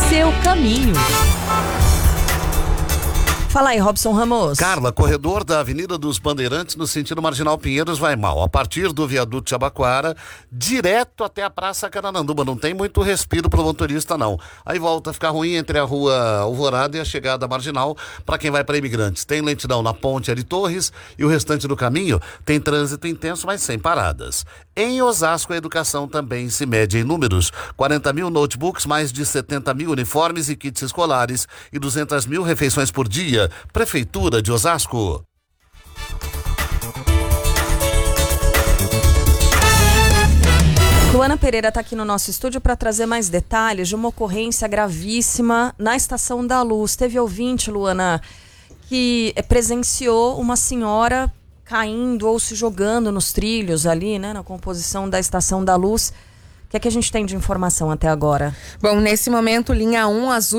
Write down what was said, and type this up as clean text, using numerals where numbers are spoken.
seu caminho. Fala aí, Robson Ramos. Carla, corredor da Avenida dos Bandeirantes no sentido Marginal Pinheiros vai mal. A partir do viaduto Jabaquara, direto até a Praça Carananduba. Não tem muito respiro pro motorista, não. Aí volta a ficar ruim entre a rua Alvorada e a chegada marginal para quem vai para Imigrantes. Tem lentidão na ponte Ari Torres e o restante do caminho tem trânsito intenso, mas sem paradas. Em Osasco, a educação também se mede em números. 40 mil notebooks, mais de 70 mil uniformes e kits escolares e 200 mil refeições por dia. Prefeitura de Osasco. Luana Pereira está aqui no nosso estúdio para trazer mais detalhes de uma ocorrência gravíssima na Estação da Luz. Teve ouvinte, Luana, que presenciou uma senhora caindo ou se jogando nos trilhos ali, né, na composição da Estação da Luz. O que é que a gente tem de informação até agora? Bom, nesse momento, linha 1 azul